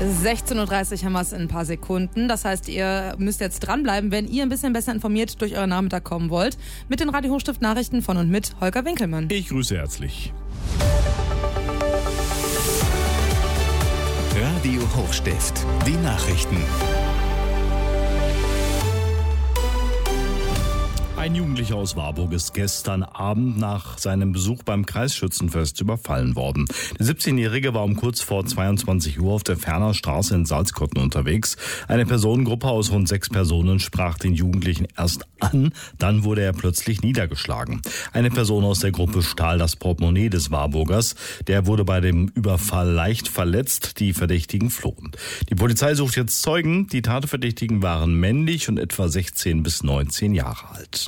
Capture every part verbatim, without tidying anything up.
sechzehn Uhr dreißig haben wir es in ein paar Sekunden. Das heißt, ihr müsst jetzt dranbleiben, wenn ihr ein bisschen besser informiert durch euren Nachmittag kommen wollt. Mit den Radio Hochstift Nachrichten von und mit Holger Winkelmann. Ich grüße herzlich. Radio Hochstift, die Nachrichten. Ein Jugendlicher aus Warburg ist gestern Abend nach seinem Besuch beim Kreisschützenfest überfallen worden. Der siebzehnjährige war um kurz vor zweiundzwanzig Uhr auf der Ferner Straße in Salzkotten unterwegs. Eine Personengruppe aus rund sechs Personen sprach den Jugendlichen erst an, dann wurde er plötzlich niedergeschlagen. Eine Person aus der Gruppe stahl das Portemonnaie des Warburgers. Der wurde bei dem Überfall leicht verletzt, die Verdächtigen flohen. Die Polizei sucht jetzt Zeugen. Die Tatverdächtigen waren männlich und etwa sechzehn bis neunzehn Jahre alt.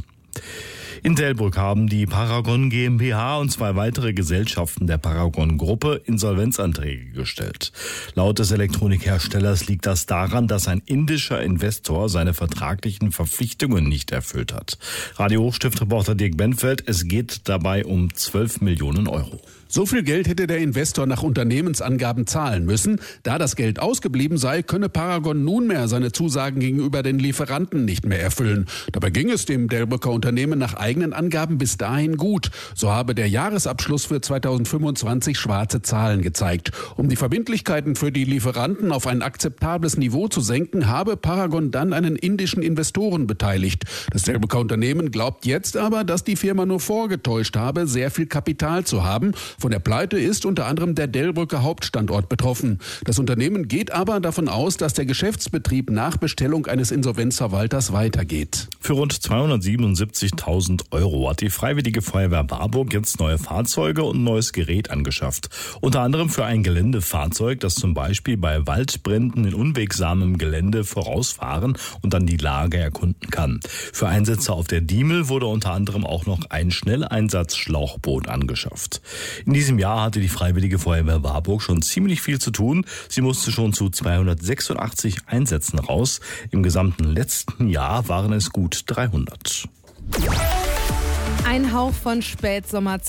In Delbrück haben die Paragon GmbH und zwei weitere Gesellschaften der Paragon-Gruppe Insolvenzanträge gestellt. Laut des Elektronikherstellers liegt das daran, dass ein indischer Investor seine vertraglichen Verpflichtungen nicht erfüllt hat. Radio Hochstift-Reporter Dirk Benfeld, es geht dabei um zwölf Millionen Euro. So viel Geld hätte der Investor nach Unternehmensangaben zahlen müssen. Da das Geld ausgeblieben sei, könne Paragon nunmehr seine Zusagen gegenüber den Lieferanten nicht mehr erfüllen. Dabei ging es dem Delbrücker Unternehmen nach eigenen Angaben bis dahin gut. So habe der Jahresabschluss für zweitausendfünfundzwanzig schwarze Zahlen gezeigt. Um die Verbindlichkeiten für die Lieferanten auf ein akzeptables Niveau zu senken, habe Paragon dann einen indischen Investoren beteiligt. Das Delbrücker Unternehmen glaubt jetzt aber, dass die Firma nur vorgetäuscht habe, sehr viel Kapital zu haben. Von der Pleite ist unter anderem der Delbrücker Hauptstandort betroffen. Das Unternehmen geht aber davon aus, dass der Geschäftsbetrieb nach Bestellung eines Insolvenzverwalters weitergeht. Für rund zweihundertsiebenundsiebzigtausend Euro hat die Freiwillige Feuerwehr Warburg jetzt neue Fahrzeuge und neues Gerät angeschafft. Unter anderem für ein Geländefahrzeug, das zum Beispiel bei Waldbränden in unwegsamem Gelände vorausfahren und dann die Lage erkunden kann. Für Einsätze auf der Diemel wurde unter anderem auch noch ein Schnelleinsatzschlauchboot angeschafft. In diesem Jahr hatte die Freiwillige Feuerwehr Warburg schon ziemlich viel zu tun. Sie musste schon zu zweihundertsechsundachtzig Einsätzen raus. Im gesamten letzten Jahr waren es gut dreihundert. Ein Hauch von Spätsommer.